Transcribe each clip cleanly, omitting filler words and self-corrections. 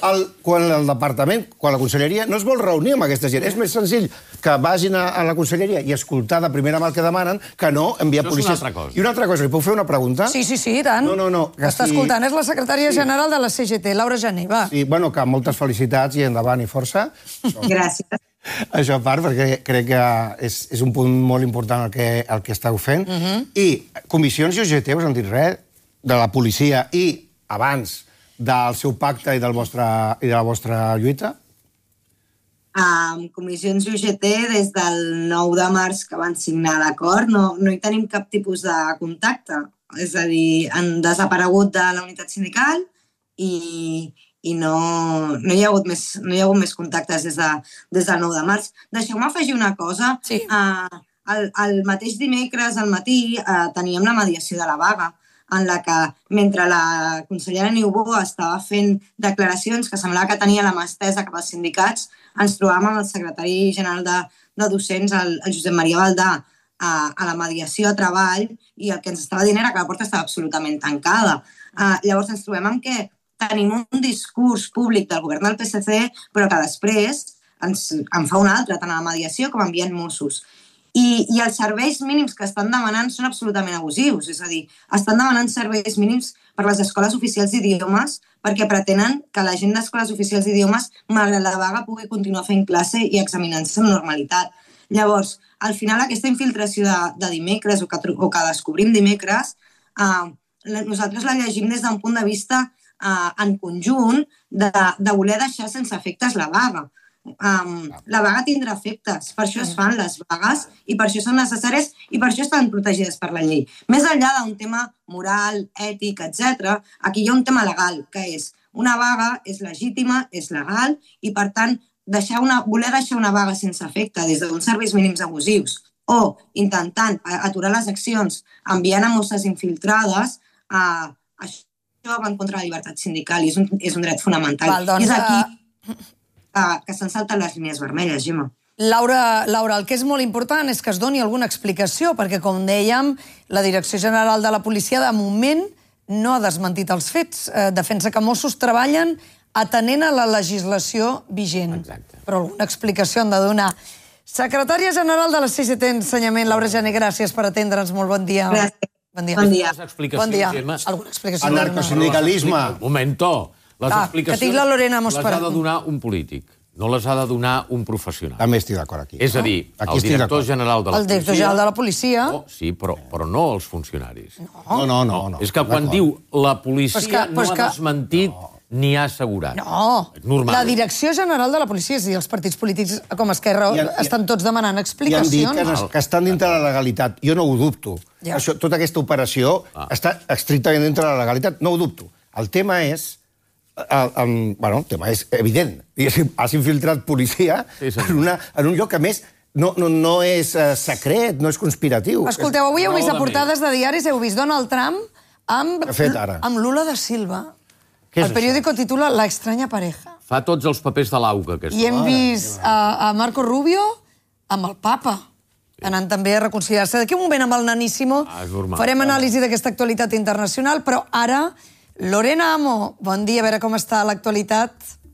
quan el departament, quan la conselleria, no es vol reunir amb aquesta gent. És més senzill que vagin a la conselleria i escoltar de primera mà el que demanen que no enviar policies. Això és una altra cosa. I una altra cosa, li puc fer una pregunta? Sí, i tant. No. Està escoltant, és la secretària general de la CGT, Laura Jané, va. Sí, bueno, que moltes felicitats i endavant i força. Gràcies. Això a part, perquè crec que és un punt molt important el que esteu fent. I comissions i UGT, us han dit res de la policia i abans del seu pacte i de la vostra lluita? Comissions i UGT, des del 9 de març que van signar l'acord, no hi tenim cap tipus de contacte. És a dir, han desaparegut de la unitat sindical i no hi ha hagut més contactes des del 9 de març. Deixeu-me afegir una cosa. Sí. El mateix dimecres al matí teníem la mediació de la vaga, en la que, mentre la consellera Niubó estava fent declaracions que semblava que tenia la mà estesa cap als sindicats, ens trobàvem amb el secretari general de docents, el Josep Maria Baldà, a la mediació a treball, i el que ens estava dient era que la porta estava absolutament tancada. Llavors ens trobem amb que tenim un discurs públic del govern del PSC, però que després en fa un altre, tant a la mediació com enviant Mossos. I els serveis mínims que estan demanant són absolutament abusius. És a dir, estan demanant serveis mínims per les escoles oficials d'idiomes perquè pretenen que la gent d'escoles oficials d'idiomes, malgrat la vaga, pugui continuar fent classe i examinant-se amb normalitat. Llavors, al final, aquesta infiltració de dimecres o que descobrim dimecres, nosaltres la llegim des d'un punt de vista en conjunt de voler deixar sense efectes la vaga. La vaga tindrà efectes, per això es fan les vagues i per això són necessàries i per això estan protegides per la llei. Més enllà d'un tema moral, ètic, etc., aquí hi ha un tema legal, que és una vaga és legítima, és legal i, per tant, voler deixar una vaga sense efecte des d'uns serveis mínims abusius o intentant aturar les accions enviant a mosses infiltrades, això va en contra de la llibertat sindical i és un dret fonamental. Val, doncs, és aquí que se'n salten les línies vermelles, Gemma. Laura, el que és molt important és que es doni alguna explicació, perquè, com dèiem, la Direcció General de la Policia, de moment, no ha desmentit els fets. Defensa que Mossos treballen atenent a la legislació vigent. Exacte. Però alguna explicació han de donar. Secretària General de la CGT Ensenyament, Laura Jané, gràcies per atendre'ns. Molt bon dia. Gràcies. Bon dia. Bon dia. Bon dia. Alguna explicació? Anarcosindicalisme. Un moment. Les explicacions que tinc la Lorena les ha de donar un polític, no les ha de donar un professional. També estic d'acord aquí. És a dir, el director general de la policia... El director general de la policia... Sí, però no els funcionaris. No. És que quan diu la policia no ha desmentit ni ha assegurat. No, normal. La Direcció General de la Policia, és a dir, els partits polítics com Esquerra estan tots demanant explicacions. I han dit que estan dintre de la legalitat. Jo no ho dubto. Tota aquesta operació està estrictament dintre de la legalitat. No ho dubto. El tema és... el tema és evident. Has infiltrat policia en un lloc que, a més, no és secret, no és conspiratiu. Escolteu, avui heu vist a portades de diaris, heu vist Donald Trump amb Lula da Silva. El periòdico titula La extraña pareja. Fa tots els papers de l'AUCA. I hem vist a Marco Rubio amb el papa, anant també a reconciliar-se. D'aquí un moment amb el Naníssimo farem anàlisi d'aquesta actualitat internacional, però ara... Lorena Amo, bon dia, a veure com està l'actualitat.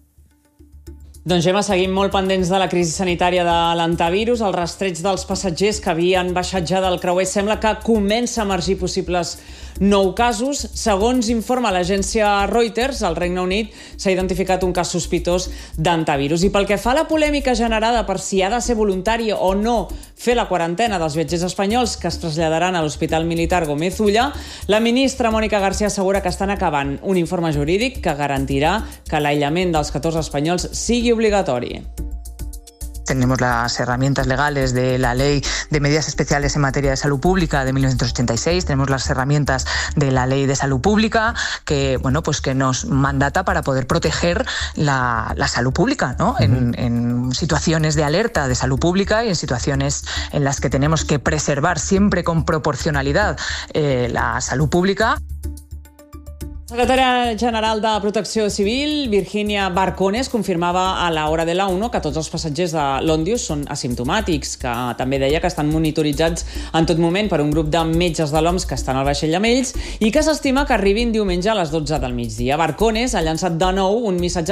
Doncs, Gemma, seguim molt pendents de la crisi sanitària de l'antivirus. El rastreig dels passatgers que havien baixat ja del creuer sembla que comença a emergir possibles 9 casos. Segons informa l'agència Reuters, al Regne Unit s'ha identificat un cas sospitós d'antivirus. I pel que fa a la polèmica generada per si ha de ser voluntari o no fer la quarantena dels viatgers espanyols que es traslladaran a l'Hospital Militar Gómez Ulla, la ministra Mónica García assegura que estan acabant un informe jurídic que garantirà que l'aïllament dels 14 espanyols sigui obligatori. Tenemos las herramientas legales de la Ley de Medidas Especiales en Materia de Salud Pública de 1986, tenemos las herramientas de la Ley de Salud Pública que nos mandata para poder proteger la salud pública, ¿no? En situaciones de alerta de salud pública y en situaciones en las que tenemos que preservar siempre con proporcionalidad la salud pública. Secretària General de Protecció Civil, Virginia Barcones, confirmava a la Hora de la 1 que tots els passatgers de l'Òndius són asimptomàtics, que també deia que estan monitoritzats en tot moment per un grup de metges de l'OMS que estan al vaixell amb ells i que s'estima que arribin diumenge a les 12 del migdia. Barcones ha llançat de nou un missatge